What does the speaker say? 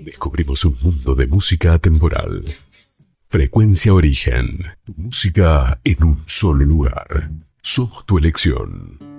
Descubrimos un mundo de música atemporal. Frecuencia Origen. Tu música en un solo lugar. Somos tu elección.